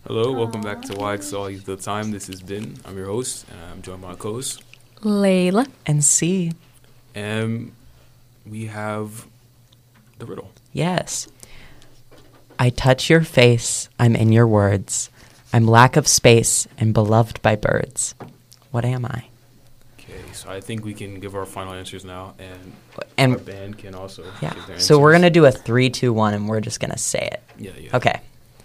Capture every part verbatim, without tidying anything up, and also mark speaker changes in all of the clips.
Speaker 1: Hello, welcome back to Y X All the Time. This is Ben. I'm your host, and I'm joined by my co-host,
Speaker 2: Layla.
Speaker 3: And C.
Speaker 1: And we have the riddle.
Speaker 3: Yes. I touch your face, I'm in your words. I'm lack of space and beloved by birds. What am I?
Speaker 1: Okay, so I think we can give our final answers now, and,
Speaker 3: And
Speaker 1: our band can also
Speaker 3: yeah.
Speaker 1: give their
Speaker 3: So we're
Speaker 1: answers.
Speaker 3: going to do a three, two, one, and we're just going to say it.
Speaker 1: Yeah, yeah.
Speaker 3: Okay.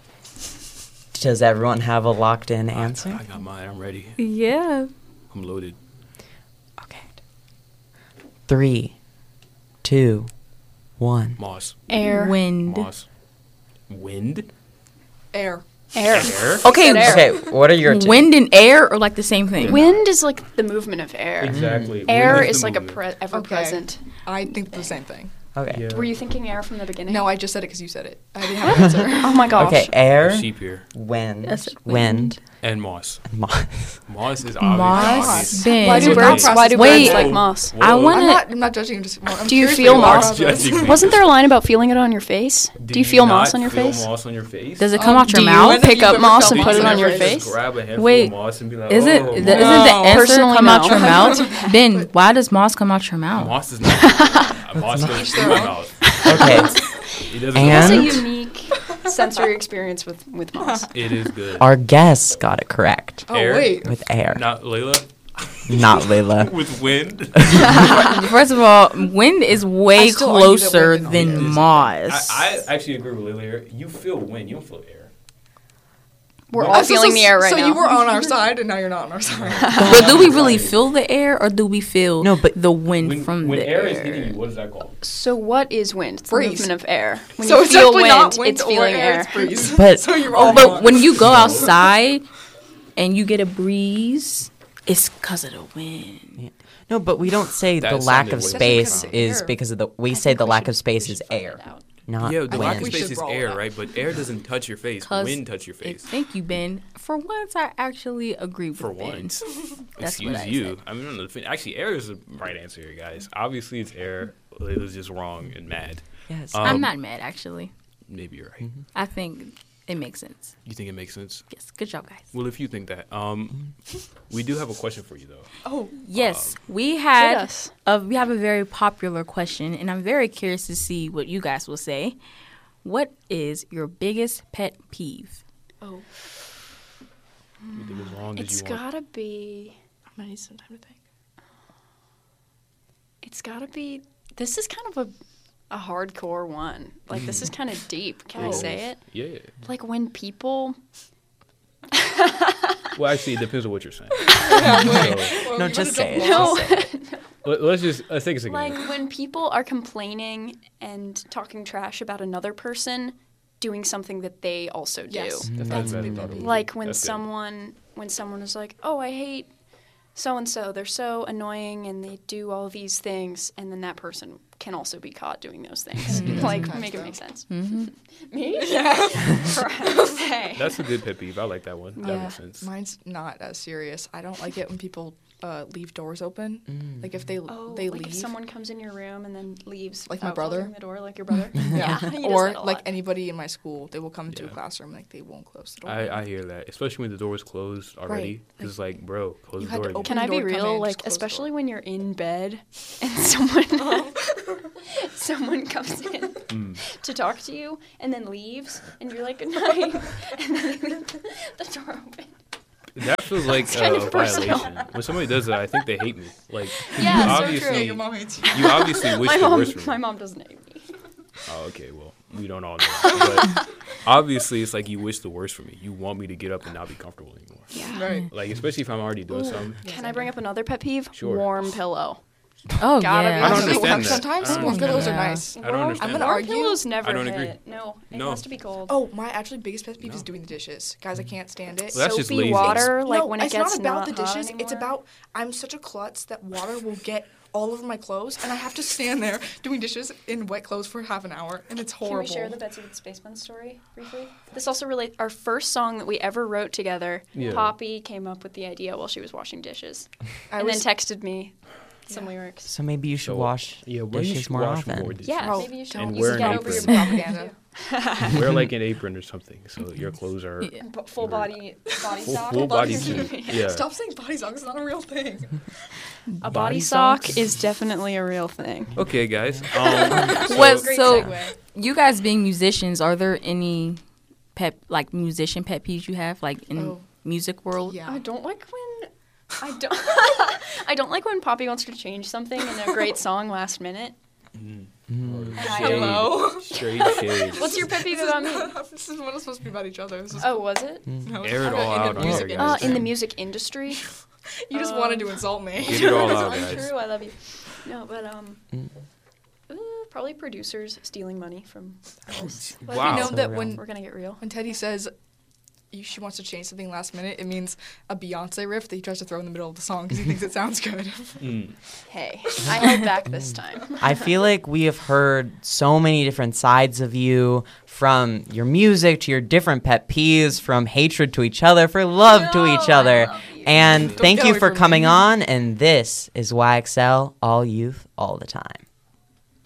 Speaker 3: Does everyone have a locked-in
Speaker 1: I-
Speaker 3: answer?
Speaker 1: I, got mine. I'm ready.
Speaker 2: Yeah.
Speaker 1: I'm loaded.
Speaker 3: Okay. Three, two, one.
Speaker 1: Moss.
Speaker 4: Air.
Speaker 2: Wind.
Speaker 1: Moss. Wind?
Speaker 5: Air.
Speaker 4: Air.
Speaker 1: Air?
Speaker 2: Okay.
Speaker 4: Air.
Speaker 3: Okay, what are your two?
Speaker 2: Wind and air are like the same thing.
Speaker 4: Wind is like the movement of air.
Speaker 1: Exactly.
Speaker 4: Air
Speaker 1: Wind
Speaker 4: is
Speaker 1: the
Speaker 4: like a
Speaker 1: movement.
Speaker 4: pre- ever
Speaker 5: Okay.
Speaker 4: present.
Speaker 5: I think the same thing.
Speaker 3: Okay.
Speaker 1: Yeah.
Speaker 4: Were you thinking air from the beginning?
Speaker 5: No, I just said it because you said it. I didn't have an answer.
Speaker 4: Oh my gosh.
Speaker 3: Okay, air,
Speaker 1: Sheep here.
Speaker 3: wind,
Speaker 2: Yes,
Speaker 3: wind,
Speaker 1: And moss.
Speaker 3: and moss.
Speaker 1: Moss is
Speaker 2: Moss.
Speaker 1: obvious.
Speaker 2: Ben.
Speaker 4: Why do
Speaker 1: Wait,
Speaker 4: birds?
Speaker 5: wait.
Speaker 4: Why do
Speaker 2: Wait.
Speaker 4: birds like moss?
Speaker 2: I
Speaker 1: Whoa.
Speaker 2: wanna-
Speaker 5: I'm not, I'm not judging. I'm just, I'm
Speaker 4: Do you
Speaker 5: curious
Speaker 4: feel
Speaker 5: what you
Speaker 4: moss?
Speaker 5: are about this.
Speaker 1: Judging me.
Speaker 4: Wasn't there a line about feeling it on your face? Do, you feel moss
Speaker 1: not
Speaker 4: on your
Speaker 1: feel
Speaker 4: face?
Speaker 1: moss on your face?
Speaker 2: Does it come
Speaker 5: Um,
Speaker 2: out your
Speaker 5: do you?
Speaker 2: mouth?
Speaker 5: When have
Speaker 4: Pick
Speaker 5: you
Speaker 4: up
Speaker 5: ever
Speaker 4: moss
Speaker 5: felt
Speaker 4: and put it
Speaker 5: moss
Speaker 4: on your
Speaker 1: Just
Speaker 4: face?
Speaker 1: grab a handful
Speaker 2: Wait,
Speaker 1: of moss and be like,
Speaker 2: Is it?
Speaker 1: oh,
Speaker 2: th-
Speaker 1: moss.
Speaker 2: Isn't the answer
Speaker 4: Personally,
Speaker 2: come out
Speaker 4: no.
Speaker 2: your mouth? Ben, why does moss come out your mouth?
Speaker 1: Moss is not. moss goes
Speaker 5: Each
Speaker 1: through
Speaker 5: their
Speaker 1: my
Speaker 5: own.
Speaker 1: mouth.
Speaker 3: Okay.
Speaker 1: It doesn't
Speaker 3: And-
Speaker 1: go
Speaker 4: It's a
Speaker 1: through.
Speaker 4: unique sensory experience with, with moss.
Speaker 1: It is good.
Speaker 3: Our guests got it correct
Speaker 5: Oh,
Speaker 1: Air.
Speaker 5: wait.
Speaker 3: with air,
Speaker 1: Not Layla.
Speaker 3: not Layla.
Speaker 1: With wind.
Speaker 2: First of all, wind is way
Speaker 5: I still argue that
Speaker 2: closer
Speaker 5: wind
Speaker 2: than
Speaker 1: It is-
Speaker 2: moss.
Speaker 1: I, I actually agree with Layla here. You feel wind. You don't feel air.
Speaker 4: We're
Speaker 1: Well,
Speaker 4: all
Speaker 5: So- so-
Speaker 4: feeling the air right
Speaker 5: so
Speaker 4: now.
Speaker 5: you were on our side, and now you're not on our side.
Speaker 2: But do we really feel the air, or do we feel
Speaker 3: No, but
Speaker 2: the wind
Speaker 1: When,
Speaker 2: from
Speaker 1: when
Speaker 2: the
Speaker 1: air,
Speaker 2: air?
Speaker 1: is hitting you, what is that called?
Speaker 4: So what is wind? It's the
Speaker 5: Breeze.
Speaker 4: movement of air. When
Speaker 5: so
Speaker 4: you
Speaker 5: it's
Speaker 4: feel
Speaker 5: definitely
Speaker 4: wind,
Speaker 5: not wind
Speaker 4: it's
Speaker 5: or
Speaker 4: feeling
Speaker 5: air.
Speaker 4: air.
Speaker 5: It's breeze.
Speaker 3: But-
Speaker 5: so you're
Speaker 2: Oh,
Speaker 5: all
Speaker 2: but
Speaker 5: wrong.
Speaker 2: when you go outside and you get a breeze, it's because of the wind.
Speaker 3: No, but we don't say
Speaker 1: That
Speaker 3: the lack
Speaker 1: sounded
Speaker 3: of
Speaker 1: way
Speaker 3: space
Speaker 5: better.
Speaker 3: is
Speaker 5: Air.
Speaker 3: because of the. We
Speaker 4: I
Speaker 3: say
Speaker 4: think
Speaker 3: the
Speaker 4: we
Speaker 3: lack
Speaker 4: should-
Speaker 3: of space
Speaker 4: we
Speaker 3: is
Speaker 4: should find
Speaker 3: air,
Speaker 4: it out.
Speaker 3: not
Speaker 1: Yeah, the
Speaker 3: wind.
Speaker 1: lack of
Speaker 5: we
Speaker 1: space
Speaker 5: should
Speaker 1: is
Speaker 5: roll
Speaker 1: air,
Speaker 5: that.
Speaker 1: right? But air doesn't touch your face.
Speaker 2: 'Cause
Speaker 1: Wind touch your
Speaker 2: And
Speaker 1: face.
Speaker 2: thank you, Ben. For once, I actually agree with
Speaker 1: For
Speaker 2: Ben.
Speaker 1: once.
Speaker 2: That's
Speaker 1: Excuse
Speaker 2: what I
Speaker 1: you.
Speaker 2: said.
Speaker 1: I mean, no, no, actually, air is the right answer here, guys. Obviously, it's air. Layla's just wrong and mad.
Speaker 3: Yes.
Speaker 1: Um,
Speaker 2: I'm not mad, actually.
Speaker 1: Maybe you're right.
Speaker 2: I think it makes sense.
Speaker 1: You think it makes sense?
Speaker 2: Yes, good job, guys.
Speaker 1: Well, if you think that, um, we do have a question for you though.
Speaker 5: Oh,
Speaker 2: Yes, we
Speaker 4: Hit
Speaker 2: had
Speaker 4: us.
Speaker 2: a, we have a very popular question, and I'm very curious to see what you guys will say. What is your biggest pet peeve?
Speaker 4: Oh,
Speaker 1: You think as long as
Speaker 4: it's
Speaker 1: you want.
Speaker 4: gotta be.
Speaker 5: I'm gonna need some time to think.
Speaker 4: It's gotta be. This is kind of a a hardcore one. Like this is kind of deep. Can I
Speaker 5: Oh.
Speaker 4: say it?
Speaker 1: Yeah.
Speaker 4: Like when people.
Speaker 1: Well, actually, it depends on what you're saying.
Speaker 5: Well,
Speaker 3: No,
Speaker 5: you
Speaker 3: just
Speaker 5: wanna
Speaker 3: say it.
Speaker 5: jump
Speaker 4: No.
Speaker 3: Just say it.
Speaker 1: Let, let's just let's take a second.
Speaker 4: Like when people are complaining and talking trash about another person doing something that they also do.
Speaker 5: Yes,
Speaker 1: That's
Speaker 5: that's
Speaker 1: not
Speaker 5: a
Speaker 1: bad
Speaker 5: big
Speaker 1: at all.
Speaker 5: pet peeve.
Speaker 4: Like when
Speaker 1: That's good.
Speaker 4: someone when someone is like, "Oh, I hate so and so. They're so annoying and they do all these things," and then that person can also be caught doing those things.
Speaker 5: do that
Speaker 4: Like
Speaker 5: sometimes,
Speaker 4: make it
Speaker 5: though.
Speaker 4: make sense.
Speaker 2: Mm-hmm.
Speaker 4: Me?
Speaker 5: Yeah.
Speaker 4: Hey.
Speaker 1: That's a good pet peeve. I like that one. That
Speaker 4: Yeah.
Speaker 1: makes sense.
Speaker 5: Mine's not as serious. I don't like it when people uh, leave doors open.
Speaker 3: Mm.
Speaker 5: Like if they
Speaker 4: Oh,
Speaker 5: they
Speaker 4: like
Speaker 5: leave.
Speaker 4: if someone comes in your room and then leaves
Speaker 5: Like my
Speaker 4: without
Speaker 5: brother?
Speaker 4: closing the door, like your brother.
Speaker 5: yeah.
Speaker 4: he does
Speaker 5: or
Speaker 4: that a
Speaker 5: like
Speaker 4: lot.
Speaker 5: anybody in my school, they will come to a
Speaker 1: Yeah.
Speaker 5: classroom like they won't close the door.
Speaker 1: I, I hear that, especially when the door is closed already.
Speaker 5: Right.
Speaker 1: Because it's like, bro, close
Speaker 5: You
Speaker 1: the
Speaker 5: had
Speaker 1: door.
Speaker 5: to
Speaker 1: again.
Speaker 5: open
Speaker 4: Can
Speaker 5: the
Speaker 4: I be
Speaker 5: door, come in,
Speaker 4: real?
Speaker 5: just
Speaker 4: Like,
Speaker 5: close the
Speaker 4: especially
Speaker 5: door.
Speaker 4: when you're in bed and someone someone comes in
Speaker 1: Mm.
Speaker 4: to talk to you and then leaves, and you're like, "Good night," and then they leave the door open.
Speaker 1: That feels like
Speaker 4: It's kind
Speaker 1: uh, a
Speaker 4: of personal.
Speaker 1: violation. When somebody does that, I think they hate me. Like, 'cause
Speaker 4: Yeah,
Speaker 1: you
Speaker 4: so true.
Speaker 1: obviously,
Speaker 5: Yeah, your mom hates you.
Speaker 1: you obviously wish
Speaker 4: my
Speaker 1: the
Speaker 4: mom,
Speaker 1: worst for
Speaker 4: my
Speaker 1: me.
Speaker 4: mom doesn't hate me.
Speaker 1: Oh, okay. Well, we don't all know. That. But obviously, it's like you wish the worst for me. You want me to get up and not be comfortable anymore.
Speaker 4: Yeah.
Speaker 5: Right.
Speaker 1: Like, especially if I'm already doing something.
Speaker 4: Can I bring up another pet peeve?
Speaker 1: Sure.
Speaker 4: Warm pillow.
Speaker 2: Oh,
Speaker 4: Gotta
Speaker 2: yeah.
Speaker 4: be
Speaker 1: I don't
Speaker 5: Some people
Speaker 1: understand
Speaker 5: have-
Speaker 1: that.
Speaker 5: Sometimes
Speaker 1: I don't
Speaker 5: warm pillows are
Speaker 2: understand
Speaker 5: nice.
Speaker 1: I don't
Speaker 4: Warm-
Speaker 1: understand
Speaker 5: I'm gonna
Speaker 1: that.
Speaker 4: warm
Speaker 5: argue-
Speaker 4: pillows never
Speaker 1: I don't
Speaker 4: hit.
Speaker 1: agree.
Speaker 4: No, it
Speaker 1: No.
Speaker 4: has to be cold.
Speaker 5: Oh, my actually biggest pet peeve is
Speaker 4: No.
Speaker 5: doing the dishes. Guys, I can't stand it.
Speaker 1: Well, that's just
Speaker 4: Soapy
Speaker 1: lazy.
Speaker 4: water, like
Speaker 5: no,
Speaker 4: when it
Speaker 5: it's
Speaker 4: gets
Speaker 5: not about
Speaker 4: not
Speaker 5: the dishes.
Speaker 4: hot
Speaker 5: It's
Speaker 4: anymore.
Speaker 5: about I'm such a klutz that water will get all over my clothes, and I have to stand there doing dishes in wet clothes for half an hour, and it's horrible.
Speaker 4: Can we share the Betsy with Space Buns story briefly? This also relates. Our first song that we ever wrote together.
Speaker 1: Yeah.
Speaker 4: Poppy came up with the idea while she was washing dishes,
Speaker 5: I
Speaker 4: and
Speaker 5: was,
Speaker 4: then texted me some lyrics.
Speaker 3: So maybe you should
Speaker 1: So,
Speaker 3: wash
Speaker 1: yeah, when you
Speaker 3: dishes
Speaker 1: should
Speaker 3: more
Speaker 1: wash
Speaker 3: often.
Speaker 1: more dishes.
Speaker 4: Yeah,
Speaker 5: Oh,
Speaker 4: maybe you should
Speaker 1: And
Speaker 4: you
Speaker 1: wear
Speaker 4: should
Speaker 1: an
Speaker 4: get over your
Speaker 1: apron.
Speaker 5: propaganda.
Speaker 1: Wear like an apron or something, so your clothes are
Speaker 2: Yeah.
Speaker 4: B- full body body
Speaker 1: full,
Speaker 4: sock.
Speaker 1: full body suit. Yeah.
Speaker 5: Stop saying body sock. It's not a real thing.
Speaker 4: A body,
Speaker 1: Body
Speaker 4: sock
Speaker 1: socks?
Speaker 4: is definitely a real thing.
Speaker 1: Okay, guys. Um, so,
Speaker 2: What-
Speaker 5: Great
Speaker 2: so-
Speaker 5: segue.
Speaker 2: You guys being musicians, are there any pet like musician pet peeves you have like in
Speaker 5: Oh.
Speaker 2: music world?
Speaker 5: Yeah.
Speaker 4: I don't like when I don't I don't like when Poppy wants to change something in a great song last minute.
Speaker 1: mm,
Speaker 4: And I
Speaker 1: shade,
Speaker 4: don't
Speaker 5: Hello?
Speaker 1: straight shade.
Speaker 4: What's your pet peeve about me?
Speaker 5: This is what it's supposed to be about each other. This is,
Speaker 4: Oh, was it?
Speaker 5: no,
Speaker 1: Air it
Speaker 5: it's
Speaker 1: all
Speaker 5: in
Speaker 1: out
Speaker 5: the
Speaker 1: on
Speaker 5: music
Speaker 1: here,
Speaker 4: Uh,
Speaker 1: guys.
Speaker 4: in the music industry.
Speaker 5: You just
Speaker 4: Uh,
Speaker 5: wanted to insult me.
Speaker 1: Get it all
Speaker 4: It's
Speaker 1: out, guys.
Speaker 4: untrue. I love you. No, but um,
Speaker 3: Mm.
Speaker 4: uh, probably producers stealing money from artists.
Speaker 5: But
Speaker 1: Wow.
Speaker 5: you know
Speaker 3: So
Speaker 5: that
Speaker 3: real.
Speaker 5: when
Speaker 4: We're gonna get real.
Speaker 5: when Teddy says you, she wants to change something last minute, it means a Beyonce riff that he tries to throw in the middle of the song because he thinks it sounds good.
Speaker 1: Mm.
Speaker 4: Hey, I held back this time.
Speaker 3: I feel like we have heard so many different sides of you, from your music to your different pet peeves, from hatred to each other, for love to
Speaker 4: No,
Speaker 3: each
Speaker 4: I
Speaker 3: other.
Speaker 4: love you.
Speaker 3: And
Speaker 5: Don't
Speaker 3: thank
Speaker 5: get
Speaker 3: you
Speaker 5: away
Speaker 3: for
Speaker 5: from
Speaker 3: coming
Speaker 5: me.
Speaker 3: on. And this is Y X L, all youth, all the time.